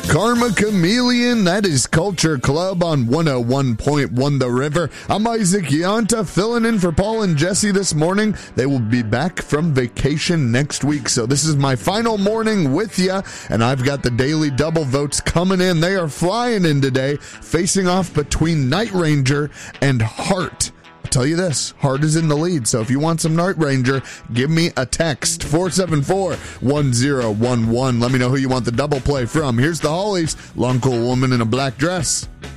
Karma Chameleon, that is Culture Club on 101.1 The River. I'm Isaac Yanta, filling in for Paul and Jesse this morning. They will be back from vacation next week, so this is my final morning with you, and I've got the daily double votes coming in. They are flying in today, facing off between Night Ranger and Heart. I'll tell you this, Heart is in the lead, so if you want some Night Ranger, give me a text, 474-1011. Let me know who you want the double play from. Here's the Hollies, Long Cool Woman in a Black Dress.